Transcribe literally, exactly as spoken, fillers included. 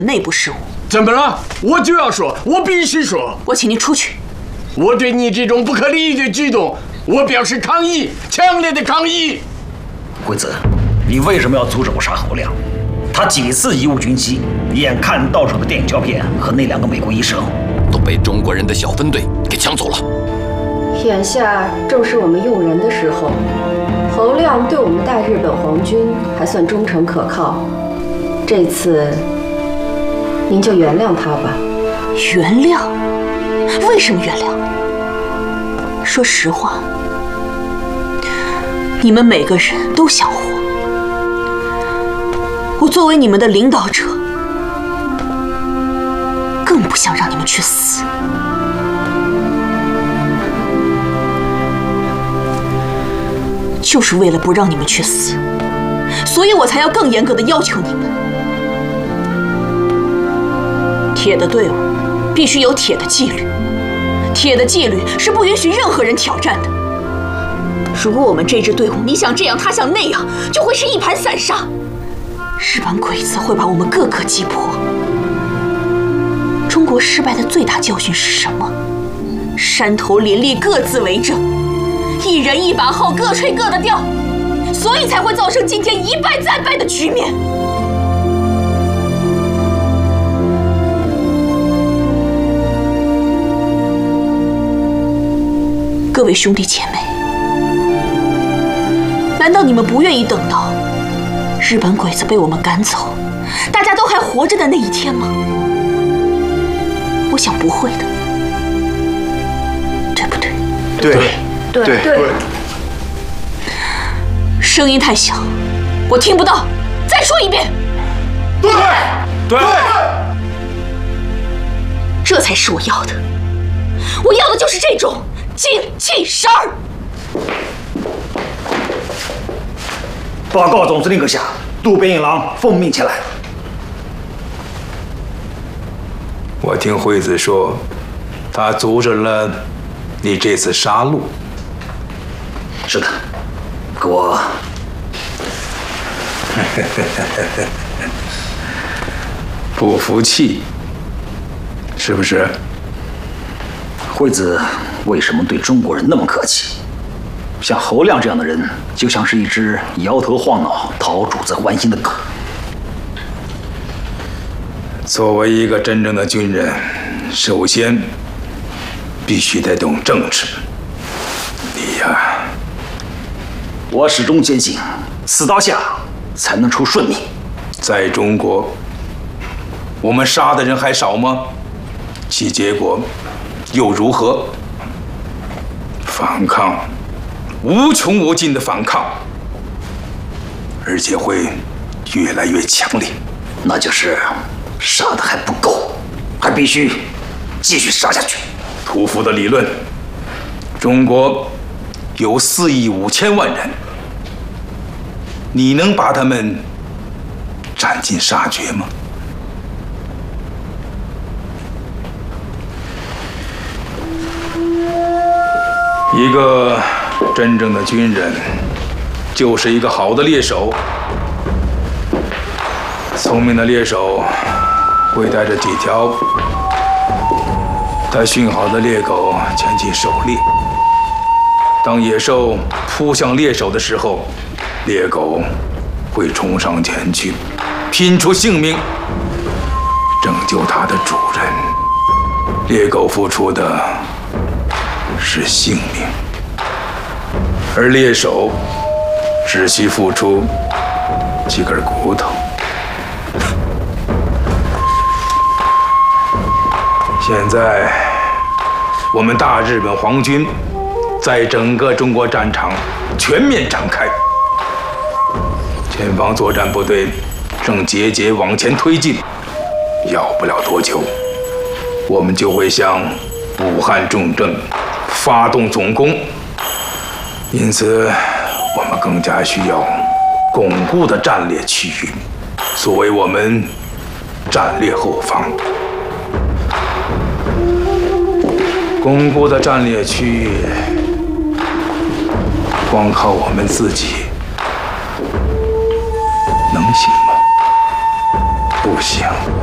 内部事务。 怎么了？我就要说，我必须说。 我请您出去。 我对你这种不可理喻的举动，我表示抗议，强烈的抗议。 惠子，你为什么要阻止我杀侯亮？他几次贻误军机，眼看到手的电影胶片和那两个美国医生都被中国人的小分队给抢走了。 眼下正是我们用人的时候，侯亮对我们大日本皇军还算忠诚可靠，这次您就原谅他吧。 原谅？为什么原谅？说实话，你们每个人都想活。我作为你们的领导者，更不想让你们去死。就是为了不让你们去死，所以我才要更严格的要求你们。铁的队伍必须有铁的纪律，铁的纪律是不允许任何人挑战的。如果我们这支队伍你想这样他想那样，就会是一盘散沙。日本鬼子会把我们个个击破。中国失败的最大教训是什么？山头林立，各自为政，一人一把号，各吹各的调，所以才会造成今天一败再败的局面。各位兄弟姐妹，难道你们不愿意等到日本鬼子被我们赶走，大家都还活着的那一天吗？我想不会的，对不对？ 对对对对。 声音太小，我听不到。再说一遍。 对对。 这才是我要的。我要的就是这种精气神儿。 报告总司令阁下，渡边一郎奉命前来。 我听惠子说，他阻止了你这次杀戮。 是的，可我…… 不服气，是不是？ 惠子为什么对中国人那么客气？像侯亮这样的人，就像是一只摇头晃脑、讨主子欢心的狗。 作为一个真正的军人，首先必须得懂政治。你呀， 我始终坚信，死刀下才能出顺命。 在中国，我们杀的人还少吗？其结果又如何？反抗，无穷无尽的反抗，而且会越来越强烈。 那就是杀的还不够，还必须继续杀下去。 屠夫的理论，中国有四亿五千万人，你能把他们斩尽杀绝吗？一个真正的军人，就是一个好的猎手。聪明的猎手会带着几条他训好的猎狗前去狩猎。当野兽扑向猎手的时候，猎狗会冲上前去，拼出性命，拯救它的主人。猎狗付出的是性命，而猎手只需付出几根骨头。现在，我们大日本皇军在整个中国战场全面展开，前方作战部队正节节往前推进，要不了多久，我们就会向武汉重镇发动总攻。因此，我们更加需要巩固的战略区域，作为我们战略后方。巩固的战略区域，光靠我们自己能行吗？不行。